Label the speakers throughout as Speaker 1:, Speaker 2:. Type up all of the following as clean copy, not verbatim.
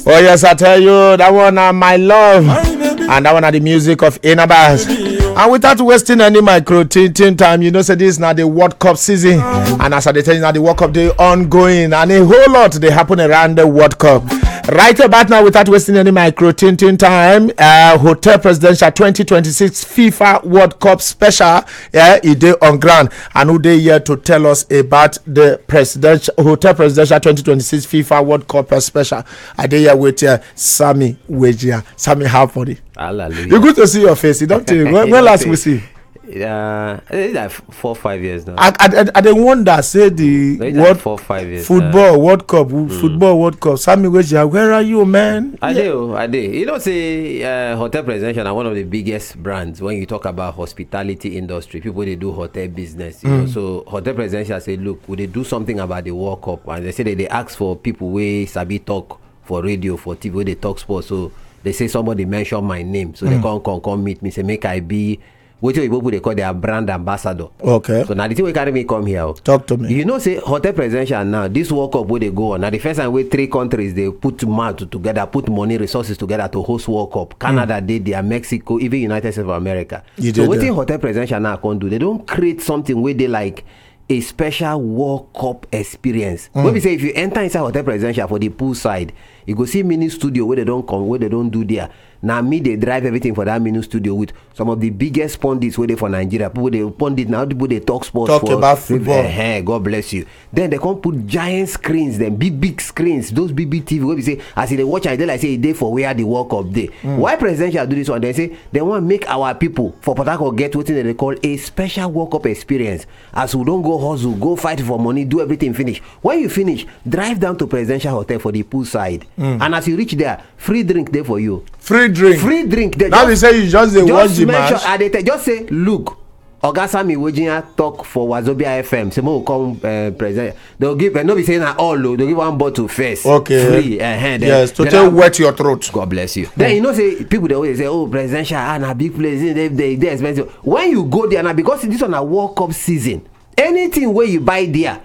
Speaker 1: Oh yes, I tell you, that one my love, and that one are the music of Inabas. And without wasting any micro time, you know, say this now the World Cup season, and as I tell you now the World Cup they ongoing, and a whole lot they happen around the World Cup. Right about now, without wasting any micro time, Hotel Presidential 2026 FIFA World Cup special, it day on ground, and who they here to tell us about the Hotel Presidential 2026 FIFA World Cup special. I day here with Sammy Wejia. Sammy, how funny?
Speaker 2: Hallelujah.
Speaker 1: You good to see your face. You don't think when last we see?
Speaker 2: It's like 4 or 5 years now.
Speaker 1: I don't wonder say the
Speaker 2: like 4 or 5 years.
Speaker 1: Football World Cup, Football World Cup. Sammy Wejia, where are you, man?
Speaker 2: I do. You know, say Hotel Presidential are one of the biggest brands when you talk about hospitality industry. People they do hotel business. You know, so Hotel Presidential say, look, would they do something about the World Cup? And they say that they ask for people where sabi talk for radio, for TV, where they talk sports. So they say somebody mention my name, so they come meet me. Say make I be. What people they call their brand ambassador. Okay. So now the thing we carry me come here.
Speaker 1: Talk to me.
Speaker 2: You know, say Hotel Presidential now, this World Cup where they go on. Now the first time where 3 countries they put mouth together, put money, resources together to host World Cup. Canada did there, Mexico, even United States of America. So what the Hotel Presidential now can do? They don't create something where they like a special World Cup experience. When we say if you enter inside Hotel Presidential for the pool side, you go see mini studio where they don't come, where they don't do there. Now me they drive everything for that mini studio with some of the biggest pundits where they for Nigeria. People they pundit now, people they talk sports.
Speaker 1: Talk about football.
Speaker 2: God bless you. Then they come put giant screens, then big screens, those big TV where we say as they watch I they like say day for where the World Cup day. Why Presidential do this one? They say they want to make our people for Port Harcourt get what they call a special World Cup experience. As we don't go hustle, go fight for money, do everything finish. When you finish, drive down to Presidential Hotel for the pool side. And as you reach there, free drink there for you.
Speaker 1: Free drink.
Speaker 2: Now
Speaker 1: they say you just watch the match.
Speaker 2: Just say, look, Oga Sammy Wejia talk for Wazobia FM. Say more come present. They'll give. No be saying all low. They'll give one bottle first.
Speaker 1: Okay.
Speaker 2: Free.
Speaker 1: Yes. To tell wet your throat.
Speaker 2: God bless you. Then you know say people they always say, oh, Presidential and a big place. They expensive. When you go there now, because this on a World Cup season, anything where you buy there,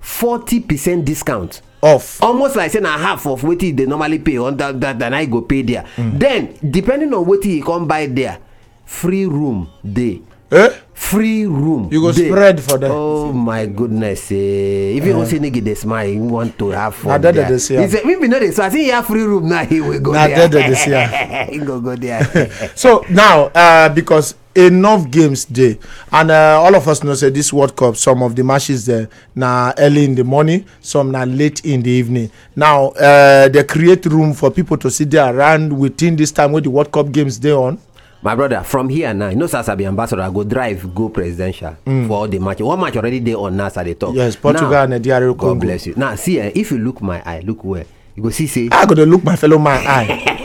Speaker 2: 40% discount.
Speaker 1: Off.
Speaker 2: Almost like saying a half of what they normally pay on that I go pay there. Then depending on what you come buy there, free room day. Free room.
Speaker 1: You go day. Spread for them.
Speaker 2: Oh my goodness! If you don't see nigga they smile, you want to have fun.
Speaker 1: Now there. He said,
Speaker 2: "We know this. So I think you have free room now. He will go
Speaker 1: there.
Speaker 2: He go there.
Speaker 1: So now, because enough games day, and all of us know say this World Cup, some of the matches there now early in the morning, some now late in the evening. Now they create room for people to sit there around within this time where the World Cup games they on.
Speaker 2: My brother, from here now, you know, Sasabi ambassador, I go drive, go Presidential for all the match. One match already there on NASA they talk.
Speaker 1: Yes, Portugal now, and DR Congo.
Speaker 2: God bless you. Now, see, if you look my eye, look where you go see. Say,
Speaker 1: I got to look my fellow man eye.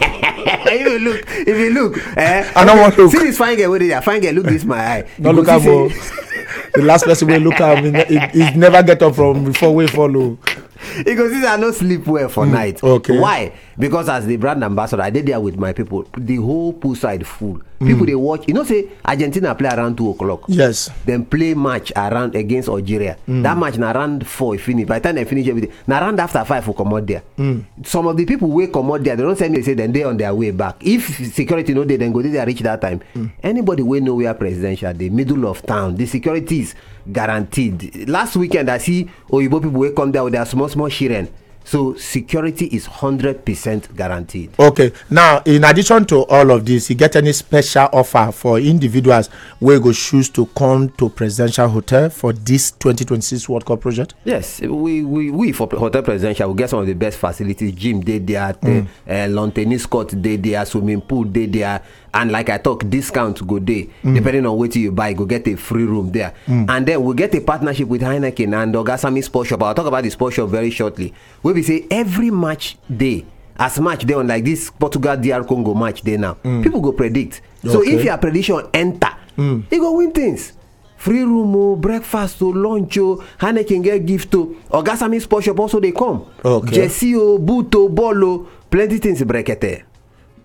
Speaker 2: if you look,
Speaker 1: I don't want to look.
Speaker 2: See this fine girl with it. Fine girl, look this my eye.
Speaker 1: Don't look at me. The last person will look at me. It never get up from before we follow.
Speaker 2: Because these are no sleep well for night.
Speaker 1: Okay.
Speaker 2: Why? Because as the brand ambassador, I did there with my people. The whole poolside full. People they watch. You know, say Argentina play around 2:00.
Speaker 1: Yes.
Speaker 2: Then play match around against Algeria. That match na around 4 finish. By the time they finish everything, na around after 5 will come out there. Some of the people will come out there. They don't send me. They say then they on their way back. If security no they then go there reach that time. Anybody will know where Presidential, the middle of town, the security is guaranteed. Last weekend I see Oyibo people will come there with their small shiren. So security is 100% guaranteed. Okay.
Speaker 1: Now, in addition to all of this, you get any special offer for individuals where go choose to come to Presidential Hotel for this 2026 World Cup project?
Speaker 2: Yes, we for Hotel Presidential we get some of the best facilities. Gym they there, lawn tennis court they there, swimming pool they there, and like I talk, discount go there. Depending on what you buy, go get a free room there. And then we get a partnership with Heineken and Oga Sammy Sports Shop. I'll talk about the sports shop very shortly. Where we say every match day, as match day on like this Portugal DR Congo match day now, people go predict. So if your prediction enter, you go win things. Free room, breakfast, lunch, Heineken get gift to Oga Sammy Sports Shop also they come. Jesse, boot, ball, plenty things brekete.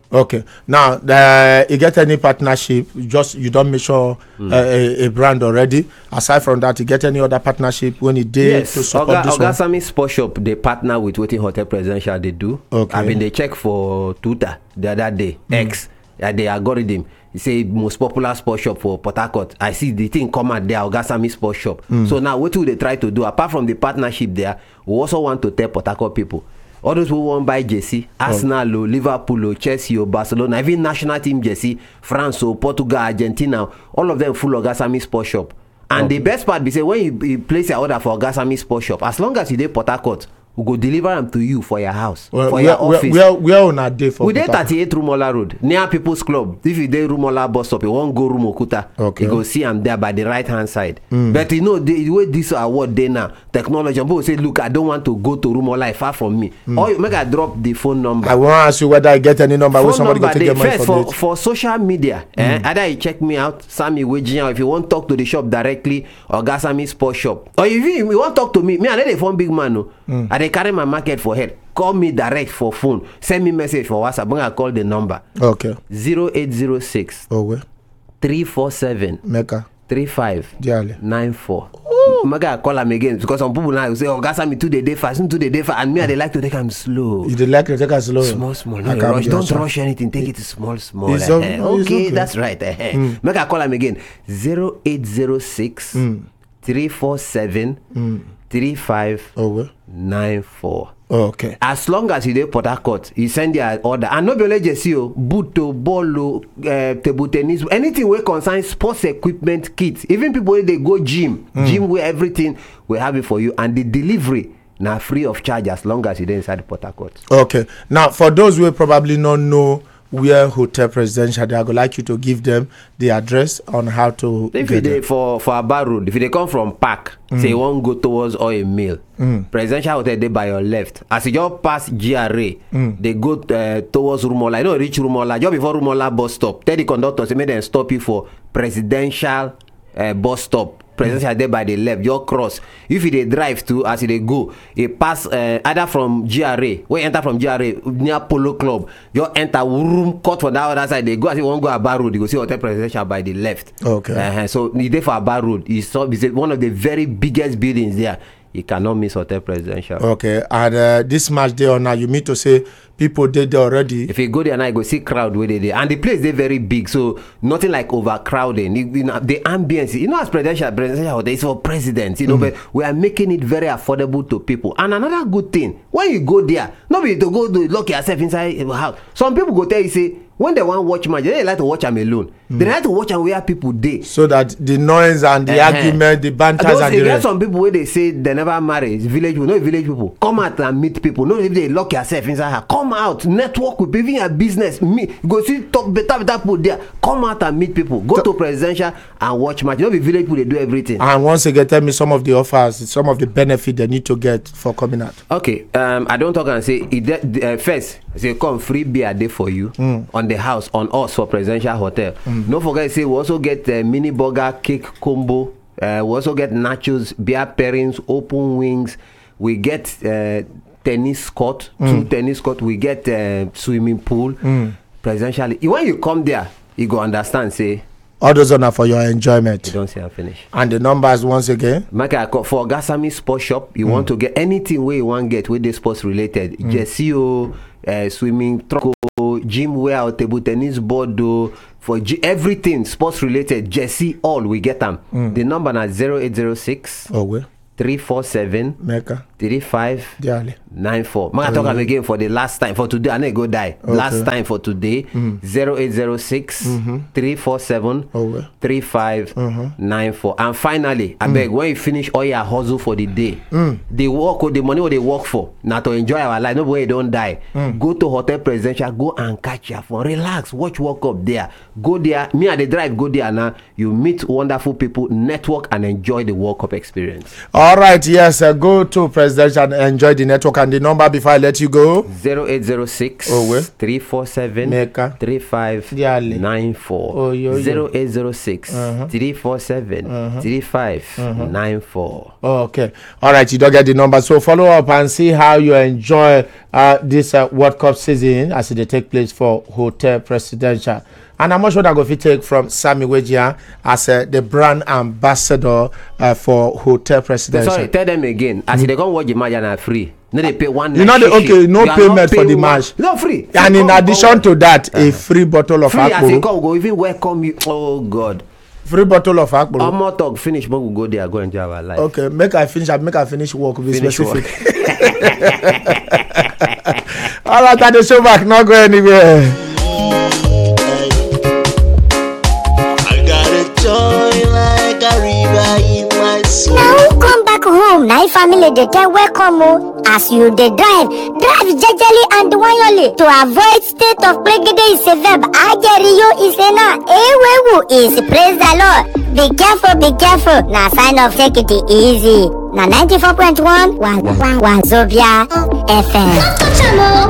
Speaker 1: Okay. Now, you get any partnership? You don't measure a brand already. Aside from that, you get any other partnership when you did to support this one?
Speaker 2: Ogasami Sport Shop, they partner with Waiting Hotel Presidential. They do.
Speaker 1: Okay.
Speaker 2: I mean, they check for Twitter the other day. X, the algorithm. He say most popular sport shop for Port Harcourt. I see the thing come out there, Ogasami Sport Shop. So now, what do they try to do? Apart from the partnership there, we also want to tell Port Harcourt people. All those who want buy jersey, Arsenal, Liverpool, Chelsea, Barcelona, even national team jersey, France, Portugal, Argentina, all of them full of Ogasami Sport Shop. And the best part be say when you place your order for Ogasami Sport Shop, as long as you dey Port Harcourt, we go deliver them to you for your house, for your office.
Speaker 1: Where on a day for?
Speaker 2: We dey 38 Rumola Road, near People's Club. If you dey Rumola bus stop, you won't go Rumokuta.
Speaker 1: Okay.
Speaker 2: You go see them there by the right hand side. But you know the way this award dey now, technology. People say, look, I don't want to go to Rumola far from me. Or you make I drop the phone number.
Speaker 1: I want to ask you whether I get any number where somebody go take your money
Speaker 2: first
Speaker 1: from it.
Speaker 2: For social media. Either you check me out, Sammy Wejin, if you want to talk to the shop directly, or Ogasami Sport Shop. Or if you want to talk to me, I know they phone big man. No. I dey carry my market for head. Call me direct for phone. Send me message for WhatsApp. When I call the number.
Speaker 1: Okay.
Speaker 2: 0806
Speaker 1: well.
Speaker 2: 347
Speaker 1: Mecca.
Speaker 2: 3594. Mega I call him again because some people now say, "Oh, Ogasami today fast, and me I dey like to take them slow."
Speaker 1: You dey like to take them slow.
Speaker 2: Small. Don't rush anything. Take it small. Okay, that's right. Make I call him again. 0806 347 3594.
Speaker 1: Okay.
Speaker 2: As long as you dey Port Harcourt, you send your order. And no be only jersey, boot, ball, table tennis, anything wey concern sports equipment kit. Even people wey dey go gym where everything we have it for you, and the delivery na free of charge as long as you dey inside Port Harcourt.
Speaker 1: Okay. Now, for those who probably not know where Hotel Presidential, I would like you to give them the address on how to.
Speaker 2: If you dey for Aba Road, if you dey come from Park, say you wan go towards Oil Mill, Presidential Hotel dey by your left. As you just pass GRA, they go towards Rumola. You know, reach Rumola just before Rumola bus stop. Tell the conductor say make them stop you for Presidential bus stop. Presidential there by the left, your cross. If you dey drive to as you dey go, you pass either from GRA, when you enter from GRA near Polo Club, you enter room cut from that other side. They go as you want to go Aba Road, you go see Hotel Presidential by the left.
Speaker 1: Okay.
Speaker 2: So you dey for Aba Road. It's one of the very biggest buildings there. You cannot miss Hotel Presidential.
Speaker 1: Okay, and this match day or now, you mean to say people did there already?
Speaker 2: If you go there now, you go see crowd where they there, and the place they very big, so nothing like overcrowding. You know, the ambience. You know, as Presidential Hotel is for presidents. You know, but we are making it very affordable to people. And another good thing, when you go there, nobody to go to lock yourself inside a house. Some people go tell you say, when they want to watch match, they don't like to watch them alone. They like to watch them where people dey.
Speaker 1: So that the noise and the argument, the banters and the rest.
Speaker 2: Some people where they say they never marry, it's village people, no village people. Come out and meet people. No, if they lock yourself inside her, come out, network with people in your business. Go see top better people there. Come out and meet people. Go to Presidential and watch match. You know, the village people they do everything.
Speaker 1: And once again, tell me some of the offers, some of the benefits they need to get for coming out.
Speaker 2: Okay, I don't talk and say first. Say come free beer day for you on the house on us for Presidential Hotel. Don't forget, say we also get mini burger cake combo. We also get nachos, beer pairings, open wings. We get tennis court, 2 tennis court. We get swimming pool. Presidential. When you come there, you go understand. Say
Speaker 1: all those are for your enjoyment.
Speaker 2: You don't say I finish.
Speaker 1: And the numbers once again.
Speaker 2: For Ogasami Sport Shop, you want to get anything where you want get with the sports related. Jersey, swimming, truck, gym wear, table tennis board, for everything sports related. Jersey, all we get them. The number is 0806 347
Speaker 1: Mecca
Speaker 2: 3594. Man, I talk again for the last time for today. I need go die. Okay. Last time for today 0806 347 3594. And finally, I beg when you finish all your hustle for the day, the money what they work for now to enjoy our life. Nobody don't die. Go to Hotel Presidential, go and catch your phone, relax, watch World Cup there. Go there. Me and the drive go there now. You meet wonderful people, network, and enjoy the World Cup experience.
Speaker 1: All right, yes, go to Presidential and enjoy the network. And the number before I let you go
Speaker 2: 0806 347 3594. 0806 347 3594.
Speaker 1: Okay, all right, you don't get the number, so follow up and see how you enjoy this World Cup season as they take place for Hotel Presidential. And I'm not sure that go fit take from Sammy Wejia as the brand ambassador for Hotel Presidential.
Speaker 2: Sorry, tell them again. As they come watch the match and are free. No, they pay one.
Speaker 1: You know the payment for the match.
Speaker 2: No free.
Speaker 1: And in addition to that, a free bottle of
Speaker 2: free
Speaker 1: Akporo.
Speaker 2: as they come, go even welcome you. Oh God.
Speaker 1: Free bottle of Akporo.
Speaker 2: I'm not talk finish, but we go there, go enjoy our life.
Speaker 1: Okay, make I finish work. Be
Speaker 2: Finish
Speaker 1: specific. All right, at the show back, not go anywhere.
Speaker 3: Like a river in my soul.
Speaker 4: Now come back home. Now family they tell welcome as you they drive jejely and wirely to avoid state of pregede is a verb. Ajeriyo is a na. Ewewu is praise the Lord. Be careful. Now sign of take it easy. Now 94.1 Wazobia FM.